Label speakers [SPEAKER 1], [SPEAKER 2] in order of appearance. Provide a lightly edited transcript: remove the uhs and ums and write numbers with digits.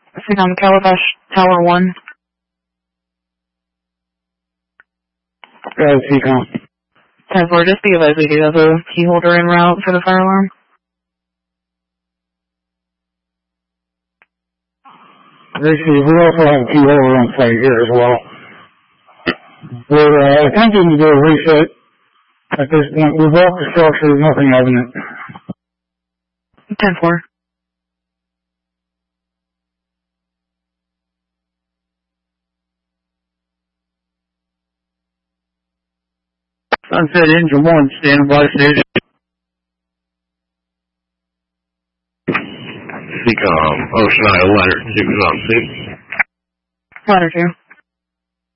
[SPEAKER 1] Seacom Calabash Tower 1.
[SPEAKER 2] Seacom.
[SPEAKER 1] 10-4, just be advised we do have a key holder en route for the fire alarm.
[SPEAKER 2] We also have a key holder on site here as well. We're attempting to do a reset. At this point, we've walked the structure, nothing evident.
[SPEAKER 1] 10-4.
[SPEAKER 2] Sunset Engine 1, standing by station.
[SPEAKER 3] Seacom, Ocean Isle, ladder 2 is on scene.
[SPEAKER 1] Ladder 2.